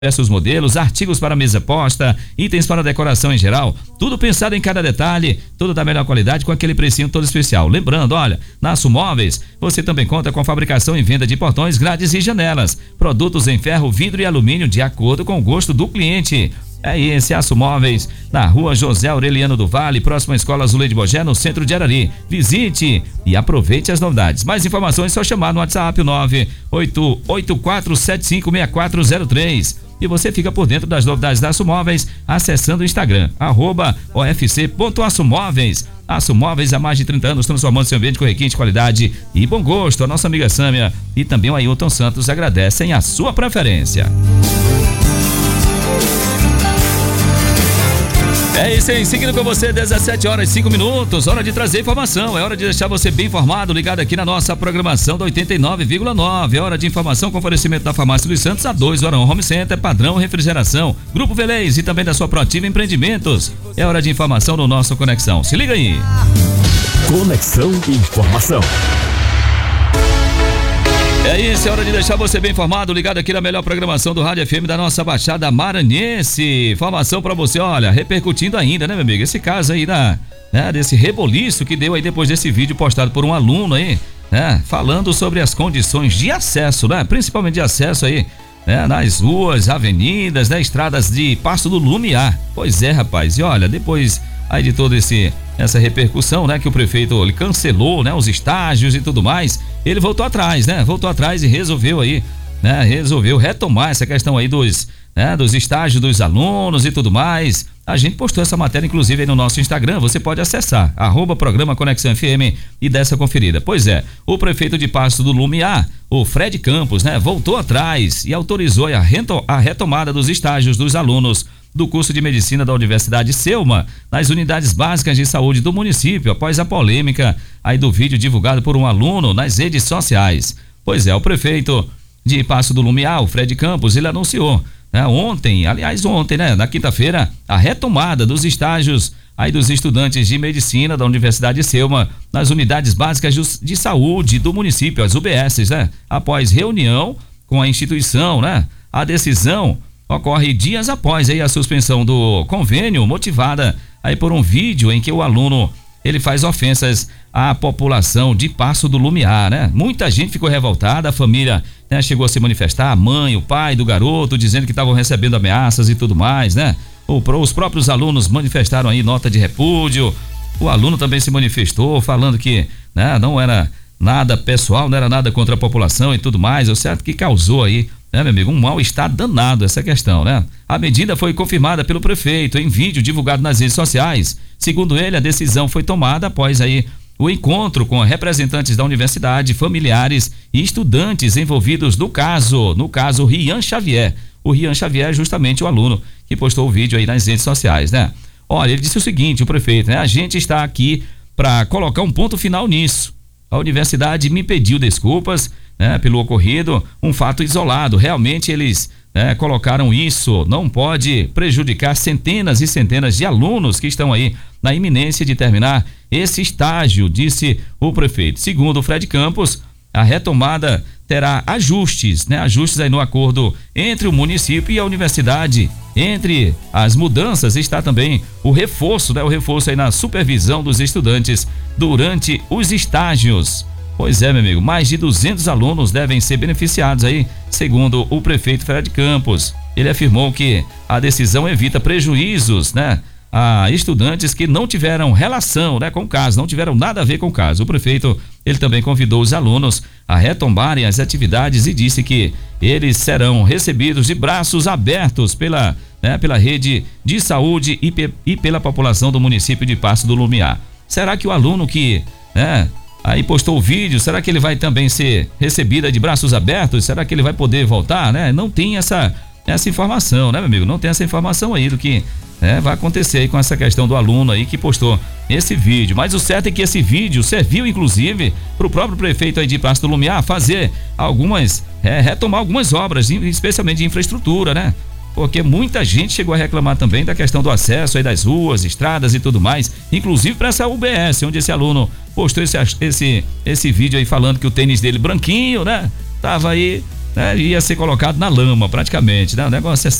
diversos modelos, artigos para mesa posta, itens para decoração em geral, tudo pensado em cada detalhe, tudo da melhor qualidade com aquele precinho todo especial. Lembrando, olha, na Aço Móveis você também conta com fabricação e venda de portões, grades e janelas, produtos em ferro, vidro e alumínio de acordo com o gosto do cliente. É esse Aço Móveis, na rua José Aureliano do Vale, próxima à Escola Zuleide Bogé, no centro de Arari. Visite e aproveite as novidades. Mais informações é só chamar no WhatsApp 98884756403. E você fica por dentro das novidades da Aço Móveis acessando o Instagram, @ofc.açomóveis. Aço Móveis há mais de 30 anos transformando seu ambiente com requinte, qualidade e bom gosto. A nossa amiga Sâmia e também o Ailton Santos agradecem a sua preferência. É isso aí, seguindo com você, 17h05, hora de trazer informação, é hora de deixar você bem informado, ligado aqui na nossa programação da 89,9, é hora de informação com oferecimento da Farmácia Luiz Santos, A2 Orão Home Center, Padrão Refrigeração, Grupo Velez e também da sua Proativa Empreendimentos. É hora de informação no nosso Conexão, se liga aí. Conexão Informação. É isso, é hora de deixar você bem informado, ligado aqui na melhor programação do Rádio FM da nossa Baixada Maranhense. Informação pra você, olha, repercutindo ainda, né, meu amigo? Esse caso aí desse reboliço que deu aí depois desse vídeo postado por um aluno aí, né? Falando sobre as condições de acesso, né? Principalmente de acesso aí, né? Nas ruas, avenidas, né? Estradas de Passo do Lumiar. Pois é, rapaz, e olha, depois aí de toda essa repercussão, né, que o prefeito ele cancelou, né, os estágios e tudo mais, ele voltou atrás e resolveu aí, né, retomar essa questão aí dos estágios dos alunos e tudo mais. A gente postou essa matéria inclusive aí no nosso Instagram, você pode acessar, @programa Conexão FM e dar essa conferida. Pois é, o prefeito de Passo do Lumiar, o Fred Campos, né, voltou atrás e autorizou a retomada dos estágios dos alunos do curso de Medicina da Universidade Selma, nas unidades básicas de saúde do município, após a polêmica aí do vídeo divulgado por um aluno nas redes sociais. Pois é, o prefeito de Passo do Lumiar, o Fred Campos, ele anunciou, né, ontem, né, na quinta-feira, a retomada dos estágios aí dos estudantes de Medicina da Universidade Selma, nas unidades básicas de saúde do município, as UBSs, né, após reunião com a instituição, né, a decisão ocorre dias após aí a suspensão do convênio, motivada aí por um vídeo em que o aluno ele faz ofensas à população de Passo do Lumiar, né? Muita gente ficou revoltada, a família, né, chegou a se manifestar, a mãe, o pai do garoto, dizendo que estavam recebendo ameaças e tudo mais, né? Os próprios alunos manifestaram aí nota de repúdio, o aluno também se manifestou falando que, né, não era nada pessoal, não era nada contra a população e tudo mais, o certo que causou aí, né, meu amigo, um mal-estar danado essa questão, né? A medida foi confirmada pelo prefeito em vídeo divulgado nas redes sociais. Segundo ele, a decisão foi tomada após aí o encontro com representantes da universidade, familiares e estudantes envolvidos no caso Rian Xavier. O Rian Xavier é justamente o aluno que postou o vídeo aí nas redes sociais, né? Olha, ele disse o seguinte, o prefeito, né? A gente está aqui para colocar um ponto final nisso. A universidade me pediu desculpas, né, pelo ocorrido, um fato isolado. Realmente eles, né, colocaram isso, não pode prejudicar centenas e centenas de alunos que estão aí na iminência de terminar esse estágio, disse o prefeito. Segundo o Fred Campos, a retomada terá ajustes, né, ajustes aí no acordo entre o município e a universidade. Entre as mudanças está também o reforço, né, aí na supervisão dos estudantes durante os estágios. Pois é, meu amigo, mais de 200 alunos devem ser beneficiados aí, segundo o prefeito Fred Campos. Ele afirmou que a decisão evita prejuízos, né, a estudantes que não tiveram relação, né, com o caso, não tiveram nada a ver com o caso. O prefeito, ele também convidou os alunos a retomarem as atividades e disse que eles serão recebidos de braços abertos pela rede de saúde e pela população do município de Passo do Lumiar. Será que o aluno que, né, aí postou o vídeo, será que ele vai também ser recebido de braços abertos? Será que ele vai poder voltar, né? Não tem essa informação, né, meu amigo? Não tem essa informação aí do que vai acontecer aí com essa questão do aluno aí que postou esse vídeo. Mas o certo é que esse vídeo serviu inclusive para o próprio prefeito aí de Passo do Lumiar fazer retomar algumas obras, especialmente de infraestrutura, né? Porque muita gente chegou a reclamar também da questão do acesso aí das ruas, estradas e tudo mais, inclusive para essa UBS, onde esse aluno postou esse vídeo aí falando que o tênis dele branquinho, né, tava aí né, ia ser colocado na lama praticamente, né? O negócio é